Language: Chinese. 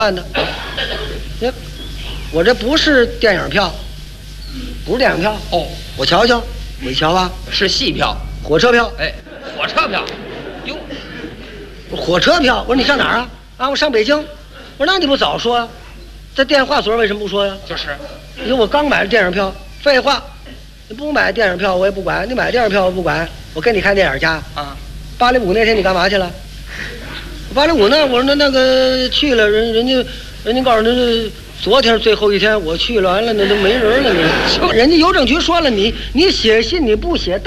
办的。我这不是电影票，不是电影票哦， 我瞧瞧，我一瞧啊， 是戏票。 火车票。 哎，火车票。哟， 火车票。我说你上哪儿啊？啊，我上北京。我说那你不早说呀？在电话所为什么不说呀？ 就是。 你说我刚买了电影票，废话，你不买电影票我也不管，你买电影票我不管，我跟你看电影去啊。805那天你干嘛去了？805那我说那个去了，人家告诉那昨天最后一天我去了，完了那都没人了，你人家邮政局说了，你写信你不写。